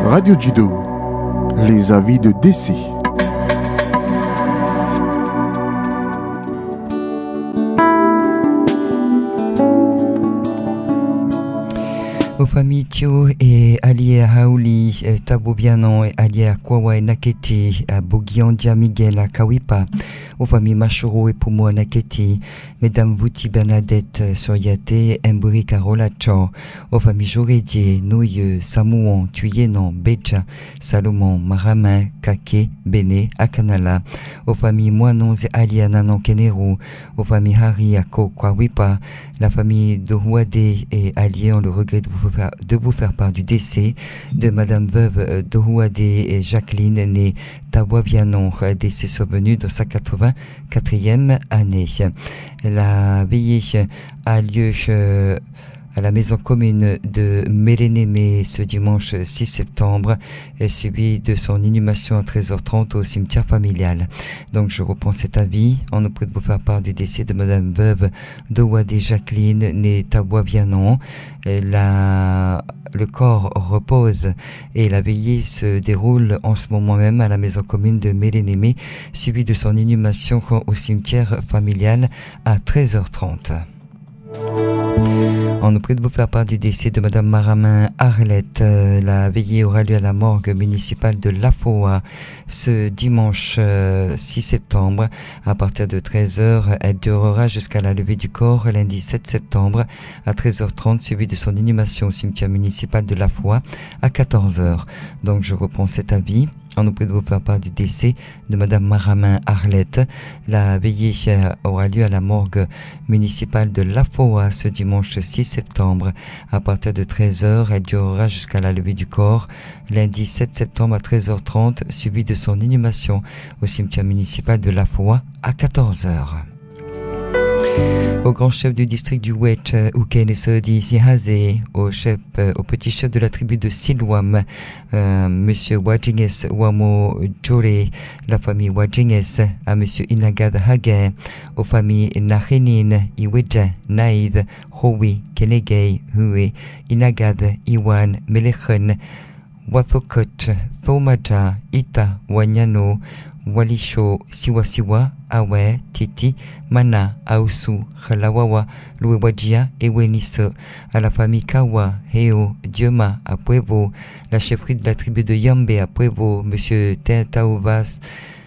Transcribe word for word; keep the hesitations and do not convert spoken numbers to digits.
Radio Judo, les avis de décès. Aux familles Tio et alliés à Hauli, Tabobianon et alliés à Kwawa et Naketi, à Bogiandia Miguel à Kawipa, aux familles Machoro et Pumo à Naketi, Mesdames Vouti Bernadette Soriate, Mburi Carolacho, aux familles Jorédier, Noyeux, Samouan, Tuyenon, Beja, Salomon, Maramin, Kake, Béné, Akanala, aux familles Moinons et alliés à Nanon Kenero, aux familles Hari à Kwawipa, la famille Dohuade et alliés ont le regret de vous faire, de vous faire part du décès de Madame Veuve Dohuade et Jacqueline, née Taboavianon, décès survenu dans sa quatre-vingt-quatrième année. La veillée a lieu euh, à la maison commune de Mélénémé ce dimanche six septembre, suivi de son inhumation à treize heures trente au cimetière familial. Donc je reprends cet avis. On nous prie de vous faire part du décès de Madame Veuve Dohuade Jacqueline, née Taboavianon. La, le corps repose et la veillée se déroule en ce moment même à la maison commune de Mélénémé, suivi de son inhumation au cimetière familial à treize heures trente. On nous prie de vous faire part du décès de Madame Maramin Arlette. La veillée aura lieu à la morgue municipale de Lafoa ce dimanche euh, six septembre à partir de treize heures. Elle durera jusqu'à la levée du corps lundi sept septembre à treize heures trente, suivi de son inhumation au cimetière municipal de Lafoa à quatorze heures. Donc je reprends cet avis. On nous prie de vous faire part du décès de Madame Maramin Arlette. La veillée aura lieu à la morgue municipale de Lafoa ce dimanche six septembre à partir de treize heures. Elle durera jusqu'à la levée du corps lundi sept septembre à treize heures trente, suivi de son inhumation au cimetière municipal de Lafoa à quatorze heures. Au grand chef du district du Wetch, Ukene Sodi Sihaze, au chef, euh, au petit chef de la tribu de Silwam, euh, Monsieur Wajinges Wamo Jore, la famille Wajinges, à Monsieur Inagad Hage, aux familles Nahenin, Iweja, Naïd, Howi, Kenegay, Hue, Inagad, Iwan, Melechen, Wathokot, Thomaja, Ita, Wanyano, Walisho, Siwasiwa, Awe, Titi, Mana, Ausu, Khalawawa, Louewajia et Weniso, à la famille Kawa, Heo, Dioma, à Puevo, la chefferie de la tribu de Yambe à Puevo, Monsieur Tentaovas,